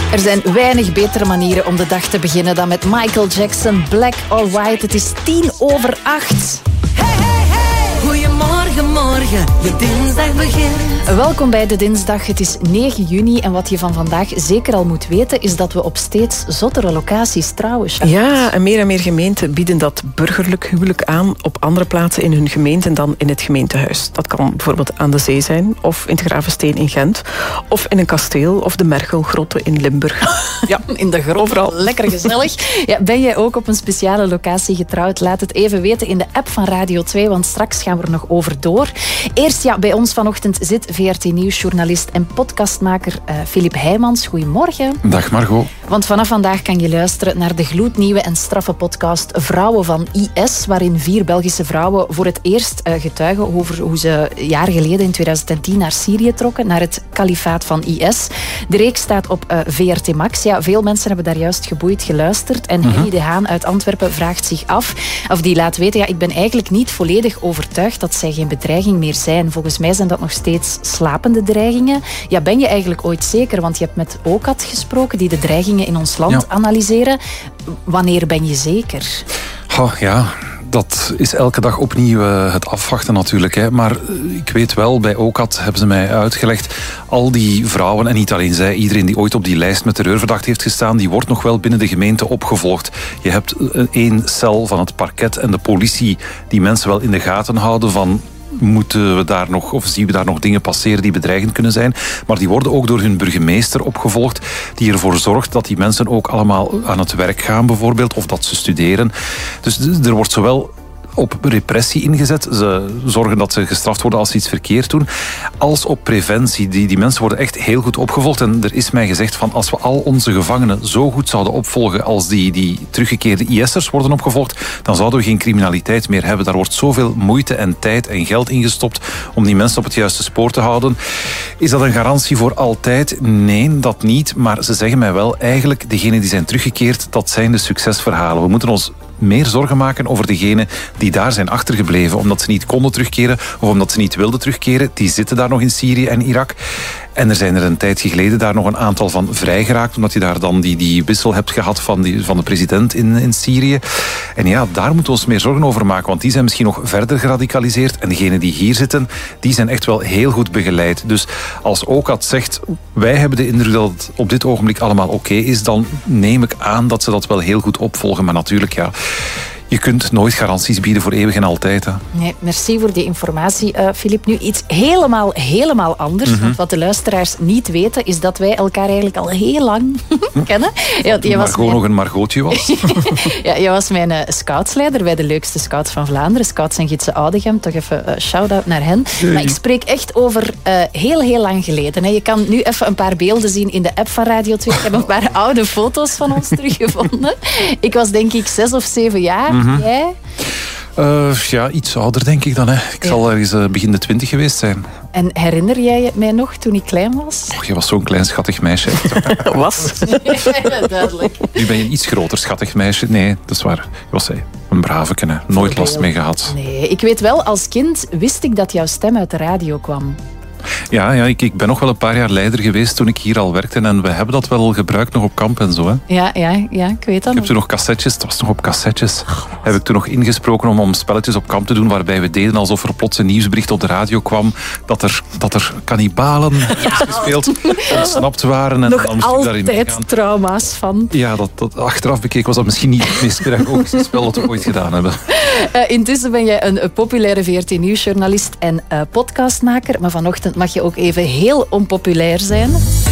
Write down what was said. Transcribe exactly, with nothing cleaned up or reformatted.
Er zijn weinig betere manieren om de dag te beginnen dan met Michael Jackson, Black or White. Het is tien over acht. Hey, hey, hey. Goedemorgen, morgen, je dinsdag begint. Welkom bij de dinsdag. Het is negen juni en wat je van vandaag zeker al moet weten is dat we op steeds zottere locaties trouwen. Ja, en meer en meer gemeenten bieden dat burgerlijk huwelijk aan op andere plaatsen in hun gemeente dan in het gemeentehuis. Dat kan bijvoorbeeld aan de zee zijn, of in het Gravensteen in Gent, of in een kasteel, of de Mergelgrotten in Limburg. Ja, in de grot. Overal. Lekker gezellig. Ja, ben jij ook op een speciale locatie getrouwd? Laat het even weten in de app van Radio twee, want straks gaan we er nog over door. Eerst, ja, bij ons vanochtend zit V R T Nieuwsjournalist en podcastmaker uh, Filip Heijmans. Goedemorgen. Dag Margot. Want vanaf vandaag kan je luisteren naar de gloednieuwe en straffe podcast Vrouwen van I S, waarin vier Belgische vrouwen voor het eerst uh, getuigen over hoe ze jaren geleden in tweeduizend tien naar Syrië trokken, naar het kalifaat van I S. De reeks staat op uh, V R T Max. Ja, veel mensen hebben daar juist geboeid geluisterd. En mm-hmm. Henny de Haan uit Antwerpen vraagt zich af, of die laat weten, ja, ik ben eigenlijk niet volledig overtuigd dat zij geen bedreiging meer zijn. Volgens mij zijn dat nog steeds slapende dreigingen. Ja, ben je eigenlijk ooit zeker? Want je hebt met O C A T gesproken, die de dreigingen in ons land ja. analyseren. Wanneer ben je zeker? Oh, ja, dat is elke dag opnieuw uh, het afwachten natuurlijk. Hè. Maar uh, ik weet wel, bij O C A T hebben ze mij uitgelegd, al die vrouwen, en niet alleen zij, iedereen die ooit op die lijst met terreurverdacht heeft gestaan, die wordt nog wel binnen de gemeente opgevolgd. Je hebt uh, één cel van het parket en de politie die mensen wel in de gaten houden van, moeten we daar nog, of zien we daar nog dingen passeren die bedreigend kunnen zijn. Maar die worden ook door hun burgemeester opgevolgd, die ervoor zorgt dat die mensen ook allemaal aan het werk gaan bijvoorbeeld, of dat ze studeren. Dus er wordt zowel op repressie ingezet, ze zorgen dat ze gestraft worden als ze iets verkeerd doen, als op preventie. Die, die mensen worden echt heel goed opgevolgd. En er is mij gezegd van, als we al onze gevangenen zo goed zouden opvolgen als die, die teruggekeerde I S'ers worden opgevolgd, dan zouden we geen criminaliteit meer hebben. Daar wordt zoveel moeite en tijd en geld ingestopt om die mensen op het juiste spoor te houden. Is dat een garantie voor altijd? Nee, dat niet. Maar ze zeggen mij wel, eigenlijk, degenen die zijn teruggekeerd, dat zijn de succesverhalen. We moeten ons meer zorgen maken over degenen die daar zijn achtergebleven, omdat ze niet konden terugkeren of omdat ze niet wilden terugkeren. Die zitten daar nog in Syrië en Irak. En er zijn er een tijdje geleden daar nog een aantal van vrijgeraakt, omdat je daar dan die, die wissel hebt gehad van, die, van de president in, in Syrië. En ja, daar moeten we ons meer zorgen over maken, want die zijn misschien nog verder geradicaliseerd. En degenen die hier zitten, die zijn echt wel heel goed begeleid. Dus als O C A T zegt, wij hebben de indruk dat het op dit ogenblik allemaal oké okay is, dan neem ik aan dat ze dat wel heel goed opvolgen. Maar natuurlijk, ja, je kunt nooit garanties bieden voor eeuwig en altijd. Hè. Nee, merci voor die informatie, uh, Filip. Nu iets helemaal, helemaal anders. Mm-hmm. Want wat de luisteraars niet weten, is dat wij elkaar eigenlijk al heel lang kennen. Ja, die maar was gewoon mijn... nog een Margotje was. Ja, jij was mijn uh, scoutsleider bij de leukste scouts van Vlaanderen. Scouts en Gidsen Oudegem. Toch even uh, shout-out naar hen. Nee. Maar ik spreek echt over uh, heel, heel lang geleden. Hè. Je kan nu even een paar beelden zien in de app van Radio twee. Ik heb een paar oude foto's van ons teruggevonden. Ik was denk ik zes of zeven jaar. Mm-hmm. Jij? Uh, ja, iets ouder denk ik dan. Hè. Ik ja. zal ergens uh, begin de twintig geweest zijn. En herinner jij je mij nog toen ik klein was? Och, je was zo'n klein schattig meisje. Was? Ja, duidelijk. Nu ben je een iets groter schattig meisje. Nee, dat is waar. Je was een brave, hè. Nooit last mee gehad. Nee, ik weet wel, als kind wist ik dat jouw stem uit de radio kwam. Ja, ja ik, ik ben nog wel een paar jaar leider geweest toen ik hier al werkte. En we hebben dat wel gebruikt nog op kamp en zo. Hè. Ja, ja, ja, ik weet dat. Ik heb toen nog cassettes, het was nog op cassettes. Oh, heb ik toen nog ingesproken om, om spelletjes op kamp te doen, waarbij we deden alsof er plots een nieuwsbericht op de radio kwam dat er, dat er kannibalen ja. gespeeld, ontsnapt waren. En nog dan altijd trauma's van. Ja, dat, dat, achteraf bekeken was dat misschien niet het meest pedagogische spel dat we ooit gedaan hebben. Uh, intussen ben jij een, een populaire V R T Nieuwsjournalist en uh, podcastmaker, maar vanochtend mag je ook even heel onpopulair zijn.